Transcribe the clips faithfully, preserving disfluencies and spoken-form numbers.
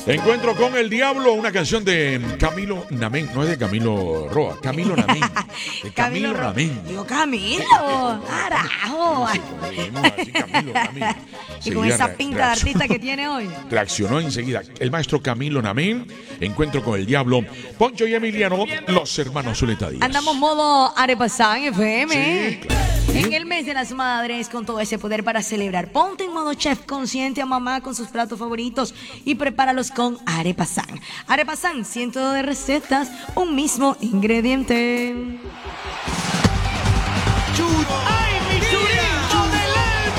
Encuentro con el Diablo, una canción de Camilo Namén, no es de Camilo Roa, Camilo Namén. De Camilo, Camilo Namén. Digo, Camilo, carajo. Camilo Namén. Y con esa pinta de artista que tiene hoy. Reaccionó enseguida el maestro Camilo Namén. Encuentro con el Diablo. Poncho y Emiliano, los hermanos Zuleta Díaz. Andamos modo Arepasán F M. Sí, claro. En el mes de las madres, con todo ese poder para celebrar. Ponte en modo chef, consciente a mamá con sus platos favoritos y prepáralos con Arepasán. Arepasán, cientos de recetas, un mismo ingrediente. Churo. ¡Ay, mi churito del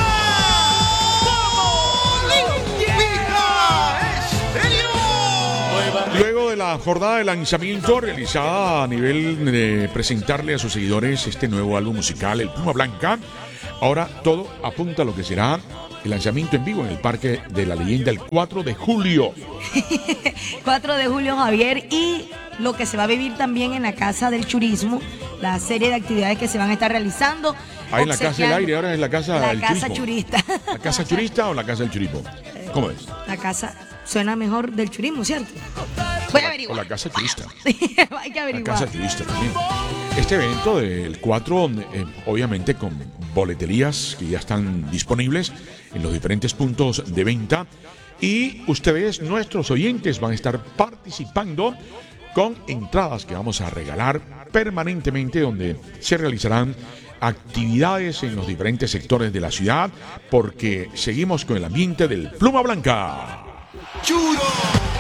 alma! Luego de la jornada de lanzamiento realizada a nivel de presentarle a sus seguidores este nuevo álbum musical, El Pluma Blanca, ahora todo apunta a lo que será el lanzamiento en vivo en el Parque de la Leyenda el cuatro de julio. cuatro de julio, Javier, y lo que se va a vivir también en la Casa del Churismo, la serie de actividades que se van a estar realizando. Ahí en la Casa del Aire, ahora es la Casa la del casa Churismo. Churista. ¿La Casa Churista o la Casa del Churismo? ¿Cómo es? La casa suena mejor del churismo, ¿cierto? Voy a averiguar. O la Casa Churista. Hay que La averiguar. Casa Churista también. Este evento del cuatro, eh, obviamente con boleterías que ya están disponibles en los diferentes puntos de venta. Y ustedes, nuestros oyentes, van a estar participando con entradas que vamos a regalar permanentemente, donde se realizarán actividades en los diferentes sectores de la ciudad, porque seguimos con el ambiente del Pluma Blanca. ¡Churo!